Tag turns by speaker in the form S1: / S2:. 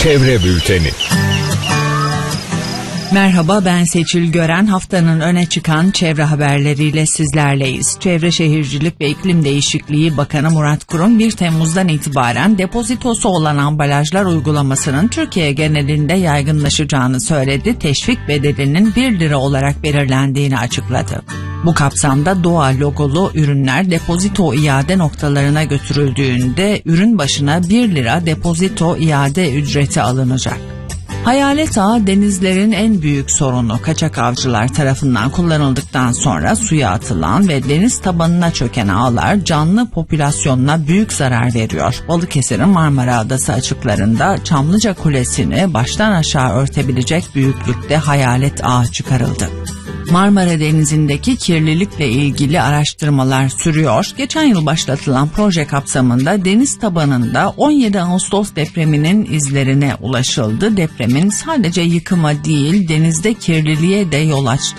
S1: Çevre Bülteni.
S2: Merhaba, ben Seçil Gören. Haftanın öne çıkan çevre haberleriyle sizlerleyiz. Çevre Şehircilik ve İklim Değişikliği Bakanı Murat Kurum 1 Temmuz'dan itibaren depozitosu olan ambalajlar uygulamasının Türkiye genelinde yaygınlaşacağını söyledi. Teşvik bedelinin 1 lira olarak belirlendiğini açıkladı. Bu kapsamda doğa logolu ürünler depozito iade noktalarına götürüldüğünde ürün başına 1 lira depozito iade ücreti alınacak. Hayalet ağı denizlerin en büyük sorunu. Kaçak avcılar tarafından kullanıldıktan sonra suya atılan ve deniz tabanına çöken ağlar canlı popülasyonuna büyük zarar veriyor. Balıkesir'in Marmara Adası açıklarında Çamlıca Kulesi'ni baştan aşağı örtebilecek büyüklükte hayalet ağı çıkarıldı. Marmara Denizi'ndeki kirlilikle ilgili araştırmalar sürüyor. Geçen yıl başlatılan proje kapsamında deniz tabanında 17 Ağustos depreminin izlerine ulaşıldı. Depremin sadece yıkıma değil, denizde kirliliğe de yol açtı.